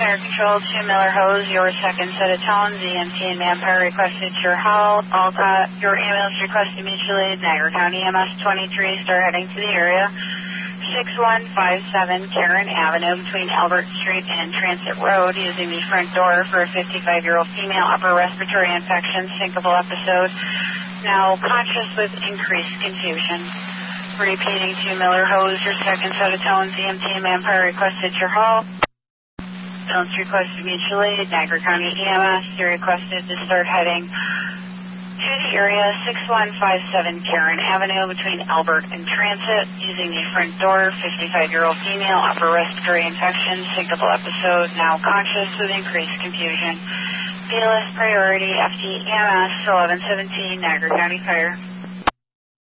Fire Control to Miller Hose, your second set of tones. EMT and manpower requested your halt. Your ambulance requested mutual aid. Niagara County MS 23, start heading to the area. 6157 Karen Avenue between Albert Street and Transit Road, using the front door for a 55-year-old female, upper respiratory infection, syncopal episode. Now conscious with increased confusion. Repeating to Miller Hose, your second set of tones. EMT and manpower requested your halt. Ambulance requested mutual aid. Niagara County EMS, you requested to start heading to the area. 6157 Karen Avenue between Albert and Transit, using the front door. 55-year-old female, upper respiratory infection, syncopal episode, now conscious with increased confusion. BLS priority, FD EMS 1117, Niagara County Fire.